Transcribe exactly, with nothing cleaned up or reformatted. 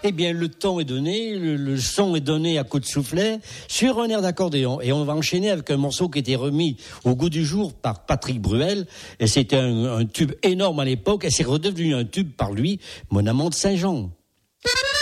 Eh bien, le temps est donné, le, le son est donné à coup de soufflet sur un air d'accordéon. Et on va enchaîner avec un morceau qui était remis au goût du jour par Patrick Bruel. Et c'était un, un tube énorme à l'époque et c'est redevenu un tube par lui, Mon amant de Saint-Jean.